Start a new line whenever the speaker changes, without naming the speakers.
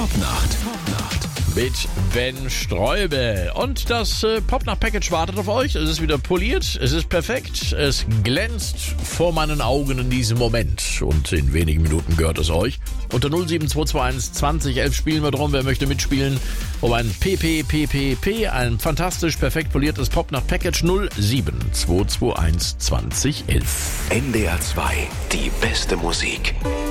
Popnacht
mit Ben Streubel. Und das Popnacht-Package wartet auf euch. Es ist wieder poliert, es ist perfekt, es glänzt vor meinen Augen in diesem Moment. Und in wenigen Minuten gehört es euch. Unter 07221 2011 spielen wir drum. Wer möchte mitspielen? Um ein PPPPP, ein fantastisch perfekt poliertes Popnacht-Package 07221 2011.
NDR 2, die beste Musik.